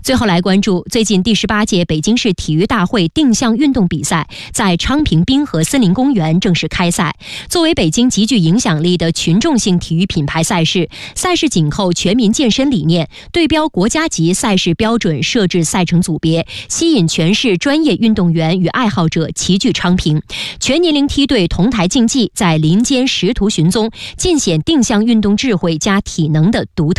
最后来关注最近第18届北京市体育大会定向运动比赛在昌平滨河森林公园正式开赛。作为北京极具影响力的群众性体育品牌赛事，赛事紧扣全民健身理念，对标国家级赛事标准设置赛程组别，吸引全市专业运动员与爱好者齐聚昌平。全年龄梯队同台竞技，在林间识途寻踪，尽显定向运动智慧加体能的独特